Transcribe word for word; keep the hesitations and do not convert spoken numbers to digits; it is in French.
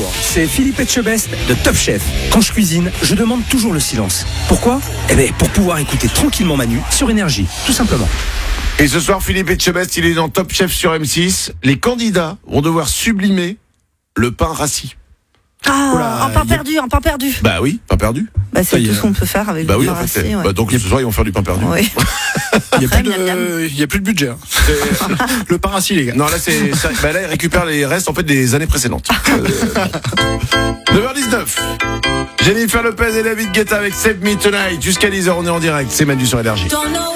Bonjour, c'est Philippe Etchebest de Top Chef. Quand je cuisine, je demande toujours le silence. Pourquoi ? Eh bien, pour pouvoir écouter tranquillement Manu sur Énergie, tout simplement. Et ce soir, Philippe Etchebest, il est dans Top Chef sur M six. Les candidats vont devoir sublimer le pain rassis. Ah, Oula, un pain y a- perdu, un pain perdu. Bah oui, pain perdu. Bah, c'est Ça y tout est. ce qu'on peut faire avec Bah le oui, pain en fait. rassis, ouais. Bah, donc ce soir, ils vont faire du pain perdu. Oui. Il n'y a, Après, plus miam, miam. de- il y a plus de budget. hein. C'est- Le pain rassis, les gars. Non, là, c'est, ça- bah, là, ils récupèrent les restes, en fait, des années précédentes. Euh, neuf heures dix-neuf. Jennifer Lopez et David Guetta avec Save Me Tonight. Jusqu'à dix heures, on est en direct. C'est Manu sur Énergie.